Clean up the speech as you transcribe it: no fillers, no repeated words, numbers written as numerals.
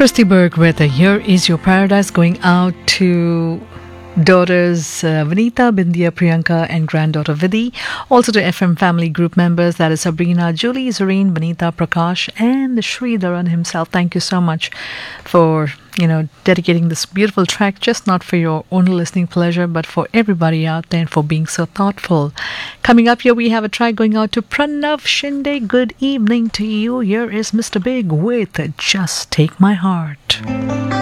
Christy Berg with Here Is Your Paradise, going out to daughters Vinita, Bindya, Priyanka and granddaughter Vidhi. Also to FM family group members, that is Sabrina, Julie, Zareen, Vinita, Prakash and Sridharan himself. Thank you so much for, dedicating this beautiful track, just not for your own listening pleasure, but for everybody out there and for being so thoughtful. Coming up here, we have a track going out to Pranav Shinde. Good evening to you. Here is Mr. Big with Just Take My Heart.